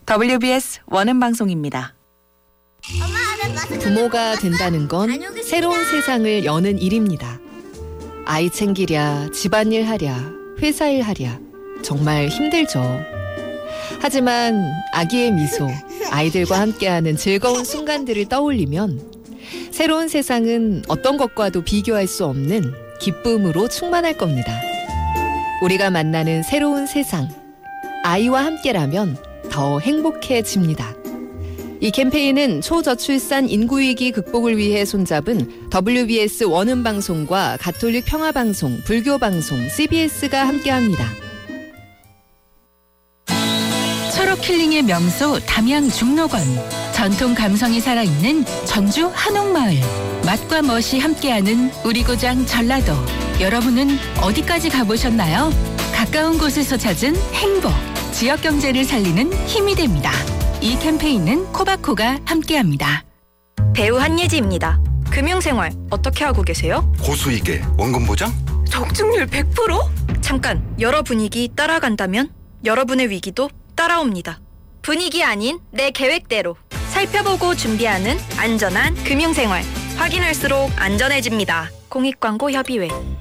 WBS 원음방송입니다. 부모가 된다는 건 새로운 세상을 여는 일입니다. 아이 챙기랴, 집안일 하랴, 회사일 하랴 정말 힘들죠. 하지만 아기의 미소, 아이들과 함께하는 즐거운 순간들을 떠올리면 새로운 세상은 어떤 것과도 비교할 수 없는 기쁨으로 충만할 겁니다. 우리가 만나는 새로운 세상, 아이와 함께라면 더 행복해집니다. 이 캠페인은 초저출산 인구위기 극복을 위해 손잡은 WBS 원음방송과 가톨릭 평화방송, 불교방송, CBS가 함께합니다. 철옥 힐링의 명소 담양 중록원, 전통 감성이 살아있는 전주 한옥마을, 맛과 멋이 함께하는 우리 고장 전라도. 여러분은 어디까지 가보셨나요? 가까운 곳에서 찾은 행복, 지역 경제를 살리는 힘이 됩니다. 이 캠페인은 코바코가 함께합니다. 배우 한예지입니다. 금융생활 어떻게 하고 계세요? 고수익에 원금 보장? 적중률 100%? 잠깐, 여러 분위기 따라간다면 여러분의 위기도 따라옵니다. 분위기 아닌 내 계획대로 살펴보고 준비하는 안전한 금융생활. 확인할수록 안전해집니다. 공익광고협의회.